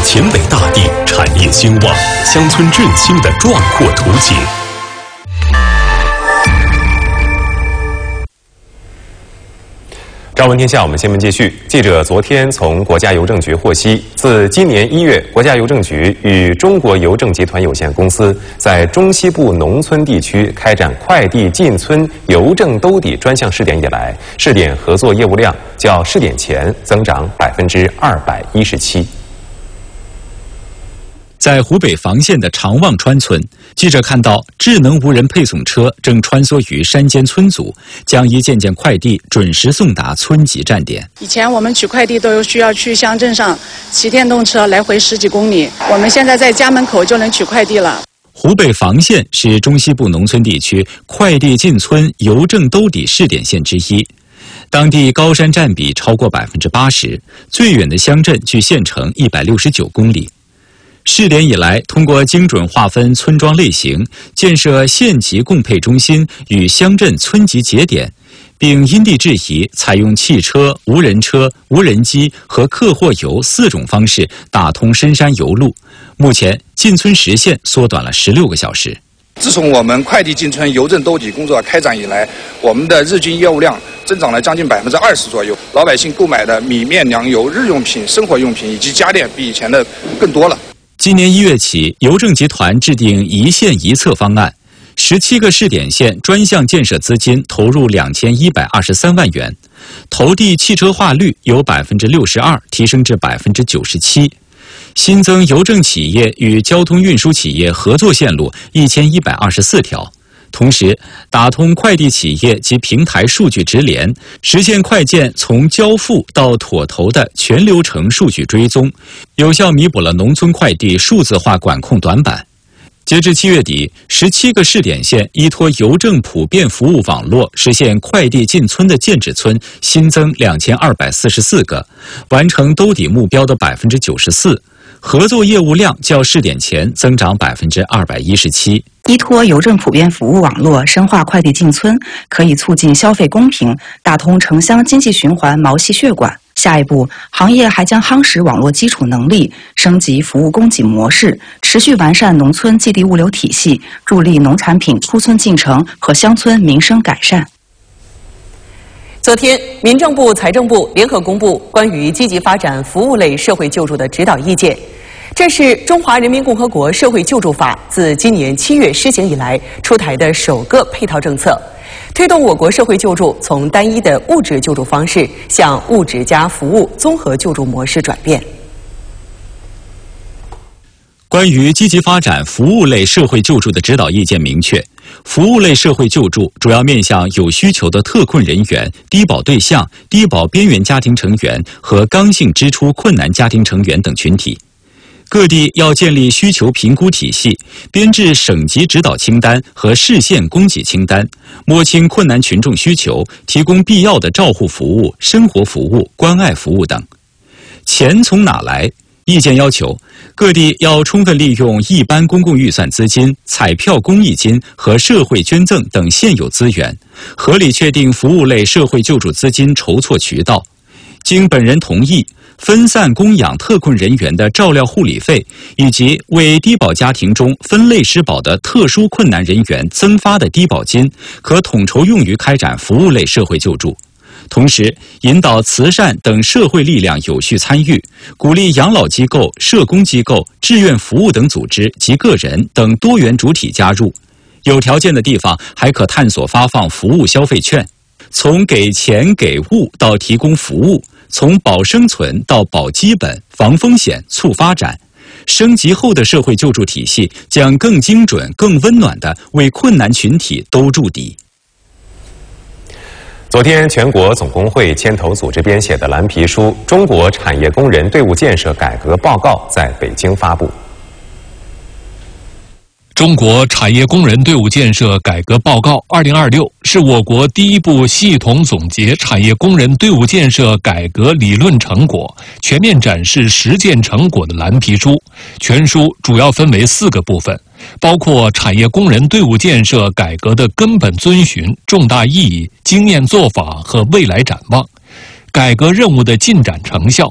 黔北大地产业兴旺、乡村振兴的壮阔图景。朝闻天下，我们新闻继续。记者昨天从国家邮政局获悉，自今年1月，国家邮政局与中国邮政集团有限公司在中西部农村地区开展快递进村邮政兜底专项试点以来，试点合作业务量较试点前增长217%。 在湖北房县的长望川村，记者看到智能无人配送车正穿梭于山间村组，将一件件快递准时送达村级站点。 以前我们取快递都需要去乡镇上骑电动车来回10几公里，我们现在在家门口就能取快递了。 湖北房县是中西部农村地区快递进村邮政兜底试点县之一，当地高山占比超过80%，最远的乡镇距县城169公里。试点以来，通过精准划分村庄类型，建设县级共配中心与乡镇村级节点，并因地制宜采用汽车、无人车、无人机和客货邮4种方式打通深山邮路。目前进村时限缩短了16个小时。 自从我们快递进村邮政兜底工作开展以来，我们的日均业务量增长了将近20%左右，老百姓购买的米面粮油、日用品、生活用品以及家电比以前的更多了。 今年1月起，邮政集团制定一县一策方案，17个试点县专项建设资金投入2123万元，投递汽车化率由62%提升至97%，新增邮政企业与交通运输企业合作线路1124条。同时，打通快递企业及平台数据直连，实现快件从交付到妥投的全流程数据追踪，有效弥补了农村快递数字化管控短板。截至7月底，17个试点县依托邮政普遍服务网络，实现快递进村的建制村新增2244个，完成兜底目标的94%。合作业务量较试点前增长217%。 依托邮政普遍服务网络深化快递进村，可以促进消费公平，打通城乡经济循环毛细血管。下一步，行业还将夯实网络基础能力，升级服务供给模式，持续完善农村寄递物流体系，助力农产品出村进城和乡村民生改善。 昨天，民政部、财政部联合公布关于积极发展服务类社会救助的指导意见。这是《中华人民共和国社会救助法》自今年7月施行以来出台的首个配套政策，推动我国社会救助从单一的物质救助方式向物质加服务综合救助模式转变。 关于积极发展服务类社会救助的指导意见明确，服务类社会救助主要面向有需求的特困人员、低保对象、低保边缘家庭成员和刚性支出困难家庭成员等群体。各地要建立需求评估体系，编制省级指导清单和市县供给清单，摸清困难群众需求，提供必要的照护服务、生活服务、关爱服务等。钱从哪来？意见要求，各地要充分利用一般公共预算资金、彩票公益金和社会捐赠等现有资源，合理确定服务类社会救助资金筹措渠道，经本人同意，分散供养特困人员的照料护理费，以及为低保家庭中分类失保的特殊困难人员增发的低保金，可统筹用于开展服务类社会救助。同时，引导慈善等社会力量有序参与，鼓励养老机构、社工机构、志愿服务等组织及个人等多元主体加入。有条件的地方还可探索发放服务消费券，从给钱给物到提供服务，从保生存到保基本、防风险、促发展。升级后的社会救助体系将更精准、更温暖地为困难群体兜住底。 昨天，全国总工会牵头组织编写的蓝皮书《中国产业工人队伍建设改革报告》在北京发布。 中国产业工人队伍建设改革报告2026是我国第一部系统总结产业工人队伍建设改革理论成果、全面展示实践成果的蓝皮书。全书主要分为4个部分，包括产业工人队伍建设改革的根本遵循、重大意义、经验做法和未来展望，改革任务的进展成效、